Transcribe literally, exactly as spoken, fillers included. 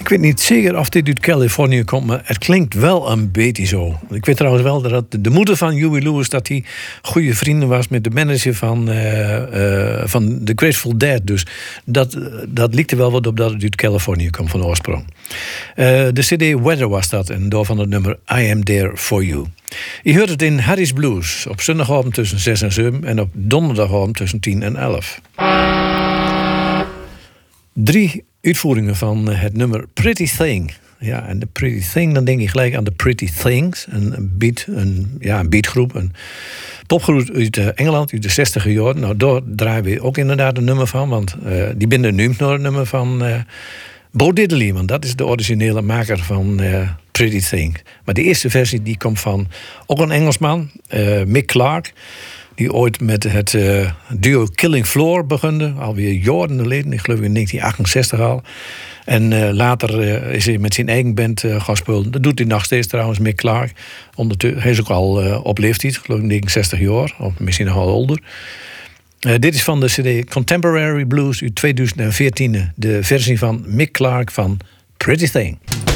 Ik weet niet zeker of dit uit Californië komt, maar het klinkt wel een beetje zo. Ik weet trouwens wel dat de moeder van Huey Lewis, dat hij goede vrienden was met de manager van, uh, uh, van The Grateful Dead. Dus dat, dat lijkt er wel wat op dat het uit Californië komt van oorsprong. Uh, de cd Weather was dat en door van het nummer I Am There For You. Je hoort het in Harry's Blues op zondagavond tussen zes en zeven en op donderdagavond tussen tien en elf. Drie uitvoeringen van het nummer Pretty Thing. Ja, en de Pretty Thing, dan denk je gelijk aan de Pretty Things. Een beat, een, ja, een beatgroep, een popgroep uit Engeland, uit de zestiger jaren. Nou, daar draaien we ook inderdaad een nummer van, want uh, die binnen nu nog een nummer van uh, Bo Diddley, want dat is de originele maker van uh, Pretty Thing. Maar de eerste versie die komt van ook een Engelsman, uh, Mick Clark, die ooit met het uh, duo Killing Floor begonde, alweer jaren geleden, ik geloof in negentien achtenzestig al. En uh, later uh, is hij met zijn eigen band uh, gaan spelen. Dat doet hij nog steeds trouwens, Mick Clark. Ondertussen, hij is ook al uh, op leeftijd, geloof ik negenenzestig jaar, of misschien nog wel ouder. Uh, dit is van de cd Contemporary Blues uit tweeduizend veertien, de versie van Mick Clark van Pretty Thing.